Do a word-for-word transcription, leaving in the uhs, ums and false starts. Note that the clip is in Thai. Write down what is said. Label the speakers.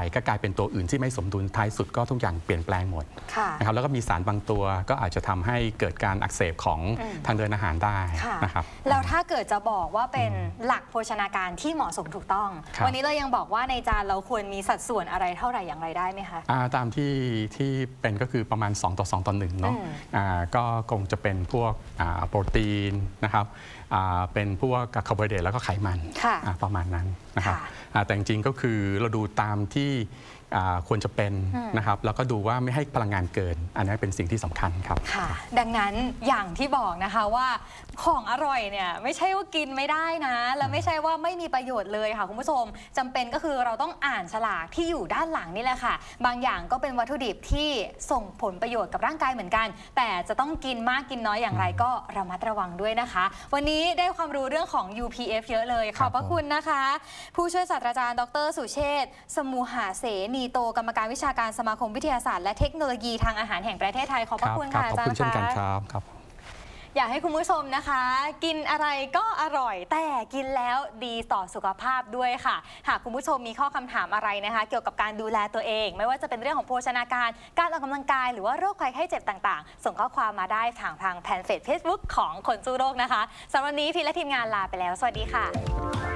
Speaker 1: ก็กลายเป็นตัวอื่นที่ไม่สมดุลท้ายสุดก็ทุกอย่างเปลี่ยนแปลงหมดนะครับแล้วก็มีสารบางตัวก็อาจจะทำให้เกิดการอักเสบของทางเดินอาหารได้นะครับ
Speaker 2: แล้วถ้าเกิดจะบอกว่าเป็นหลักโภชนาการที่เหมาะสมถูกต้องวันนี้เรายังบอกว่าในจานเราควรมีสัดส่วนอะไรเท่าไหร่อย่างไรได้ไหมคะ
Speaker 1: ตามที่ที่เป็นก็คือประมาณสองต่อสองต่อหนึ่งเนาะก็คงจะเป็นพวกโปรตีนนะครับเป็นพวกคาร์โบไฮเดรตแล้วก็ไขมันประมาณนั้นนะครับแต่จริงๆก็คือเราดูตามที่ควรจะเป็นนะครับแล้วก็ดูว่าไม่ให้พลังงานเกินอันนี้เป็นสิ่งที่สำคัญครับ
Speaker 2: ค่ะดังนั้นอย่างที่บอกนะคะว่าของอร่อยเนี่ยไม่ใช่ว่ากินไม่ได้นะและไม่ใช่ว่าไม่มีประโยชน์เลยค่ะคุณผู้ชมจำเป็นก็คือเราต้องอ่านฉลากที่อยู่ด้านหลังนี่แหละค่ะบางอย่างก็เป็นวัตถุดิบที่ส่งผลประโยชน์กับร่างกายเหมือนกันแต่จะต้องกินมากกินน้อยอย่างไรก็ระมัดระวังด้วยนะคะวันนี้ได้ความรู้เรื่องของ ยู พี เอฟ เยอะเลยขอบพระคุณนะคะผู้ช่วยศาสตราจารย์ดร.สุเชษฐ์สมูหาเสนีโตกรรมการวิชาการสมาคมวิทยาศาสตร์และเทคโนโลยีทางอาหารแห่งประเทศไทยขอบพระคุณค่ะอาจารย์
Speaker 1: ขอบคุณเช่นกันครับครับ
Speaker 2: อยากให้คุณผู้ชมนะคะกินอะไรก็อร่อยแต่กินแล้วดีต่อสุขภาพด้วยค่ะหากคุณผู้ชมมีข้อคำถามอะไรนะคะเกี่ยวกับการดูแลตัวเองไม่ว่าจะเป็นเรื่องของโภชนาการการออกกำลังกายหรือว่าโรคภัยไข้เจ็บต่างๆส่งข้อความมาได้ทางทางแฟนเพจ เฟซบุ๊ก ของคนสู้โรคนะคะสำหรับวันนี้พี่และทีมงานลาไปแล้วสวัสดีค่ะ